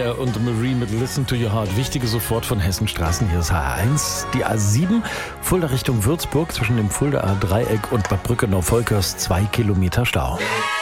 Air und Marie mit Listen to Your Heart. Wichtige sofort von Hessenstraßen. Hier ist H1. Die A7, Fulda Richtung Würzburg, zwischen dem Fuldaer Dreieck und Bad Brückenau-Volkers 2 Kilometer Stau.